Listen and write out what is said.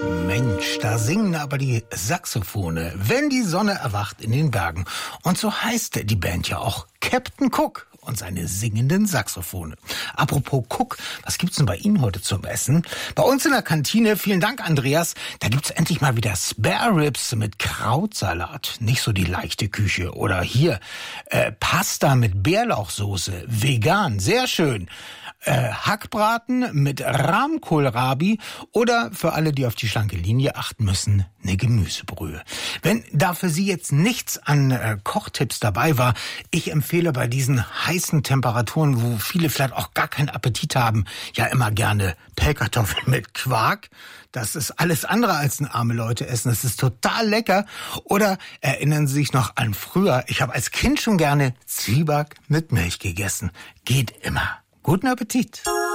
Mensch, da singen aber die Saxophone, wenn die Sonne erwacht in den Bergen. Und so heißt die Band ja auch Captain Cook und seine singenden Saxophone. Apropos Cook, was gibt's denn bei Ihnen heute zum Essen? Bei uns in der Kantine, vielen Dank Andreas, da gibt's endlich mal wieder Spare Ribs mit Krautsalat. Nicht so die leichte Küche. Oder hier, Pasta mit Bärlauchsoße, vegan, sehr schön. Hackbraten mit Rahmkohlrabi oder für alle, die auf die schlanke Linie achten müssen, eine Gemüsebrühe. Wenn da für Sie jetzt nichts an Kochtipps dabei war, ich empfehle bei diesen heißen Temperaturen, wo viele vielleicht auch gar keinen Appetit haben, ja immer gerne Pellkartoffeln mit Quark. Das ist alles andere als ein arme Leute essen. Das ist total lecker. Oder erinnern Sie sich noch an früher, ich habe als Kind schon gerne Zwieback mit Milch gegessen. Geht immer. Guten Appetit!